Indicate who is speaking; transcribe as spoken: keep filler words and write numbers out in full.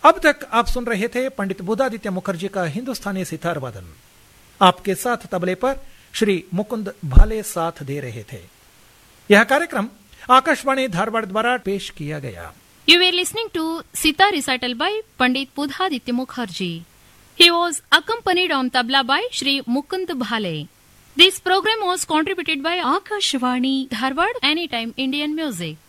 Speaker 1: अब तक आप सुन रहे थे पंडित बुधादित्य मुखर्जी का हिंदुस्तानी सितार वादन। आपके साथ तबले पर श्री मुकुंद भाले साथ दे रहे थे। यह कार्यक्रम आकाशवाणी धारवाड़ द्वारा पेश किया गया।
Speaker 2: You were listening to Sitar recital by Pandit Budhaditya Mukherjee. He was accompanied on tabla by Shri Mukund Bhale. This program was contributed by Akashvani Dharwad Anytime Indian Music.